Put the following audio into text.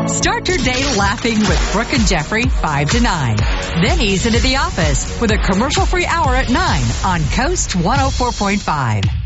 Start your day laughing with Brooke and Jeffrey, 5 to 9. Then ease into the office with a commercial-free hour at 9 on Coast 104.5.